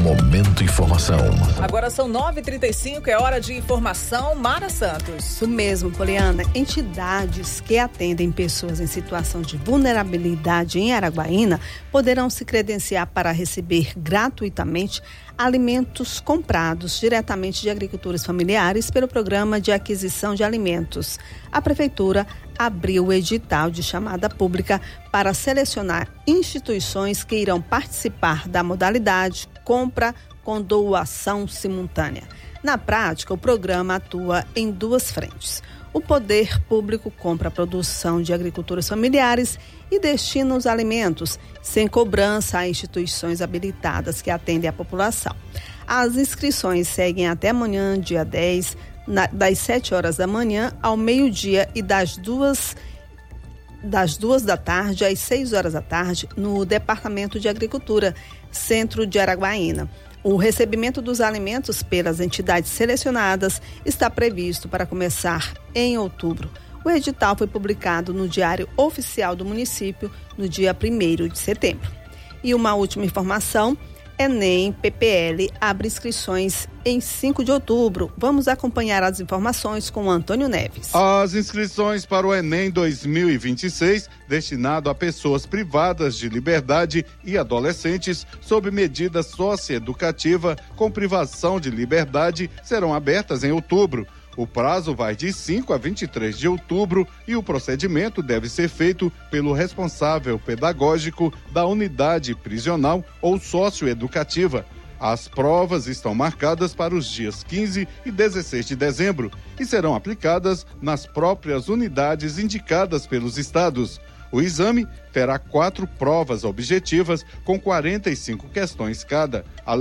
Momento Informação. Agora são 9h35, é hora de informação. Mara Santos. Isso mesmo, Poliana. Entidades que atendem pessoas em situação de vulnerabilidade em Araguaína poderão se credenciar para receber gratuitamente alimentos comprados diretamente de agricultores familiares pelo Programa de Aquisição de Alimentos. A Prefeitura abriu o edital de chamada pública para selecionar instituições que irão participar da modalidade compra com doação simultânea. Na prática, o programa atua em duas frentes. O poder público compra a produção de agricultores familiares e destina os alimentos sem cobrança a instituições habilitadas que atendem a população. As inscrições seguem até amanhã, dia 10, das 7 horas da manhã ao meio-dia e das 2 da tarde às 6 horas da tarde no Departamento de Agricultura, Centro de Araguaína. O recebimento dos alimentos pelas entidades selecionadas está previsto para começar em outubro. O edital foi publicado no Diário Oficial do Município no dia 1º de setembro. E uma última informação: Enem PPL abre inscrições em 5 de outubro. Vamos acompanhar as informações com o Antônio Neves. As inscrições para o Enem 2026, destinado a pessoas privadas de liberdade e adolescentes sob medida socioeducativa com privação de liberdade, serão abertas em outubro. O prazo vai de 5 a 23 de outubro e o procedimento deve ser feito pelo responsável pedagógico da unidade prisional ou socioeducativa. As provas estão marcadas para os dias 15 e 16 de dezembro e serão aplicadas nas próprias unidades indicadas pelos estados. O exame terá 4 provas objetivas com 45 questões cada.